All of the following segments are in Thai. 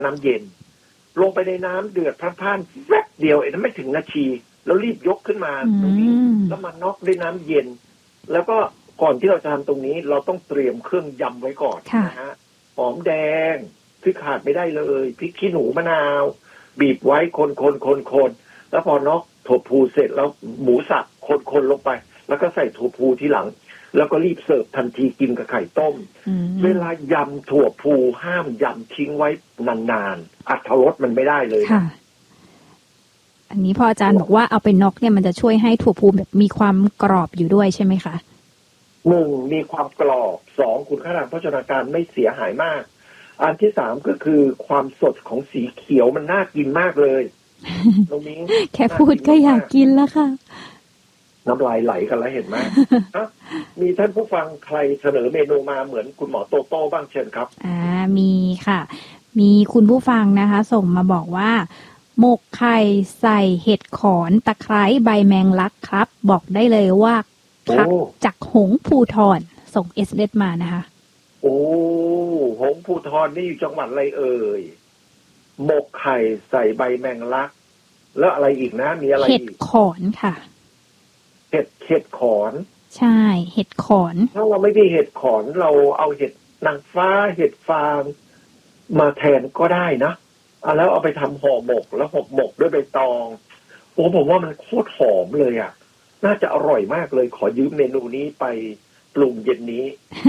น้ำเย็นลงไปในน้ำเดือดพล่านๆแวบเดียวนั้นไม่ถึงนาทีแล้วรีบยกขึ้นมาตรงนี้แล้วมาน็อกด้วยน้ำเย็นแล้วก็ก่อนที่เราจะทำตรงนี้เราต้องเตรียมเครื่องยำไว้ก่อนนะฮะหอมแดงที่ขาดไม่ได้เลยพริกขี้หนูมะนาวบีบไว้คนแล้วพอน็อกถั่วพูเสร็จแล้วหมูสับคนลงไปแล้วก็ใส่ถั่วพูทีหลังแล้วก็รีบเสิร์ฟทันทีกินกับไข่ต้มเวลายำถั่วพูห้ามยำทิ้งไว้นานๆอรรถรสมันไม่ได้เลยค่ะอันนี้พออาจารย์บอกว่าเอาไปน็อกเนี่ยมันจะช่วยให้ถั่วพูแบบมีความกรอบอยู่ด้วยใช่ไหมคะ 1มีความกรอบ2คุณค่าทางโภชนาการไม่เสียหายมากอันที่3ก็คือความสดของสีเขียวมันน่ากินมากเลยตรงนี้แค่พูดก็อยากกินแล้วค่ะน้ำลายไหลกันแล้วเห็นไหม มีท่านผู้ฟังใครเสนอเมนูมาเหมือนคุณหมอโตโต้บ้างเชิญครับมีค่ะมีคุณผู้ฟังนะคะส่งมาบอกว่าหมกไข่ใส่เห็ดขอนตะไคร้ใบแมงลักครับบอกได้เลยว่าพักจากหงภูธรส่งSMSมานะคะโอ้หงภูธรนี่อยู่จังหวัดอะไรเอ่ยหมกไข่ใส่ใบแมงลักแล้วอะไรอีกนะมีอะไรอีกเห็ดขอนค่ะเห็ดขอนใช่เห็ดขอนถ้าเราไม่มีเห็ดขอนเราเอาเห็ดนางฟ้าเห็ดฟางมาแทนก็ได้นะแล้วเอาไปทำห่อหมกแล้วห่อหมกด้วยใบตองโอ้ผมว่ามันโคตรหอมเลยอ่ะน่าจะอร่อยมากเลยขอยืมเมนูนี้ไปปรุงเย็นนี้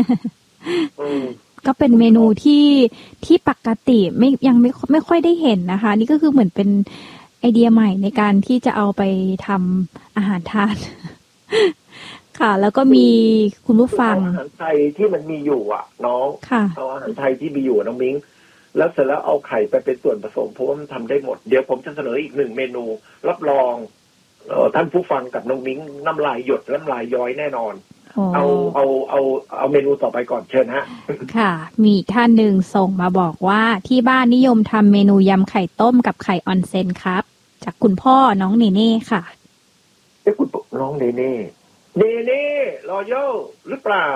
ก็เป็นเมนูที่ปกติยังไม่ค่อยได้เห็นนะคะนี่ก็คือเหมือนเป็นไอเดียใหม่ในการที่จะเอาไปทำอาหารทาน ค่ะแล้วก็มีคุณผู้ฟังอาหารไทยที่มันมีอยู่อ่ะน้องเอาอาหารไทยที่มีอยู่น้องมิ้งแล้วเสร็จแล้วเอาไข่ไปเป็นส่วนผสมเพราะว่ามันทำได้หมดเดี๋ยวผมจะเสนออีก1เมนูรับรองท่านผู้ฟังกับน้องมิ้งน้ำลายหยดน้ำลายย้อยแน่นอนเอาเมนูต่อไปก่อนเชิญฮะค่ะมีท่านหนึ่งส่งมาบอกว่าที่บ้านนิยมทำเมนูยำไข่ต้มกับไข่ออนเซ็นครับจากคุณพ่อน้องเนเน่ค่ะคุณน้องเนเน่รอโย่หรือเปล่า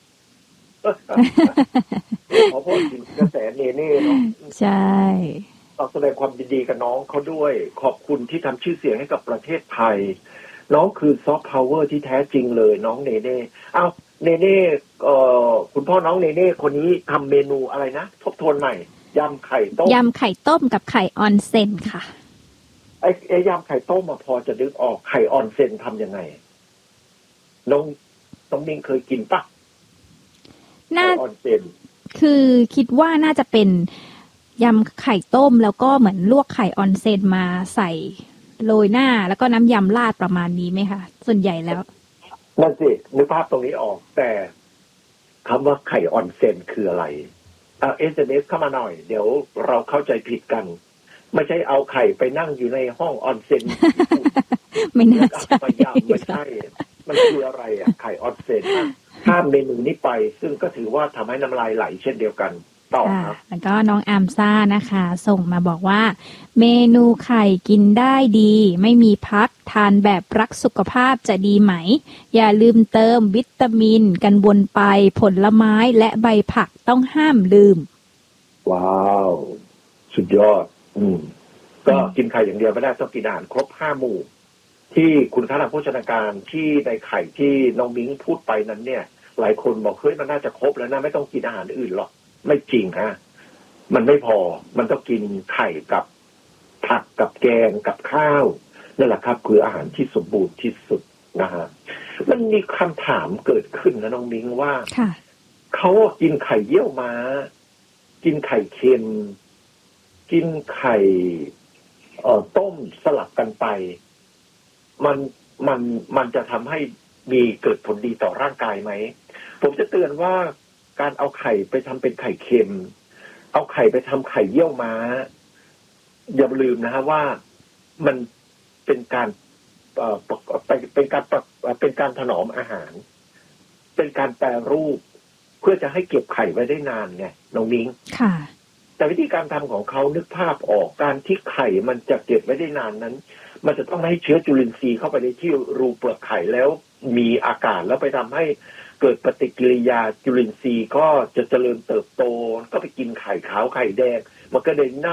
ขอพูดถึงกระแสเนเน่เนาะใช่ต้องแสดงความยินดีกับน้องเขาด้วยขอบคุณที่ทำชื่อเสียงให้กับประเทศไทยน้องคือซอฟต์พาวเวอร์ที่แท้จริงเลยน้องเนเน่เนเน่คุณพ่อน้องเนเน่คนนี้ทำเมนูอะไรนะทบทวนใหม่ยำไข่ต้มกับไข่ออนเซ็นค่ะไอ้ยำไข่ต้มมาพอจะนึกออกไข่ออนเซ็นทำยังไงน้องมิ้งเคยกินปะน่าคือคิดว่าน่าจะเป็นยำไข่ต้มแล้วก็เหมือนลวกไข่ออนเซ็นมาใส่โรยหน้าแล้วก็น้ำยำราดประมาณนี้ไหมคะส่วนใหญ่แล้วนั่นสินึกภาพตรงนี้ออกแต่คำว่าไข่ออนเซ็นคืออะไรSMS เข้ามาหน่อยเดี๋ยวเราเข้าใจผิดกันไม่ใช่เอาไข่ไปนั่งอยู่ในห้องออนเซ็นไม่น่าใช่ไม่ใช่มันคืออะไรอ่ะไข่ออนเซ็นข้ามเมนูนี้ไปซึ่งก็ถือว่าทำให้น้ำลายไหลเช่นเดียวกันต่อครับแล้วก็น้องอามซ่านะคะส่งมาบอกว่าเมนูไข่กินได้ดีไม่มีพักทานแบบรักสุขภาพจะดีไหมอย่าลืมเติมวิตามินกันบนไปผลไม้และใบผักต้องห้ามลืมว้าวสุดยอดก็กินไข่อย่างเดียวไม่ได้ต้องกินอาหารครบ5หมู่ที่คุณค่าทางโภชนาการที่ในไข่ที่น้องมิ้งพูดไปนั้นเนี่ยหลายคนบอกเฮ้ยมันน่าจะครบแล้วนะไม่ต้องกินอาหารอื่นหรอกไม่จริงฮะมันไม่พอมันต้องกินไข่กับผักกับแกงกับข้าวนั่นแหละครับคืออาหารที่สมบูรณ์ที่สุดนะฮะมันมีคำถามเกิดขึ้นนะน้องมิ้งว่าเขากินไข่เยี่ยวม้ากินไข่เค็มกินไข่ต้มสลับกันไปมันจะทำให้มีเกิดผลดีต่อร่างกายไหมผมจะเตือนว่าการเอาไข่ไปทำเป็นไข่เค็มเอาไข่ไปทำไข่เยี่ยวม้าอย่าลืมนะฮะว่ามันเป็นการเป็นการถนอมอาหารเป็นการแปรรูปเพื่อจะให้เก็บไข่ไว้ได้นานไงน้องมิ้งค่ะแต่วิธีการทำของเขานึกภาพออกการที่ไข่มันจะเก็บไว้ได้นานนั้นมันจะต้องให้เชื้อจุลินทรีย์เข้าไปในที่รูเปลือกไข่แล้วมีอากาศแล้วไปทำให้เกิดปฏิกิริยาจุลินทรีย์ก็จะเจริญเติบโตก็ไปกินไข่ขาวไข่แดงมันก็เลย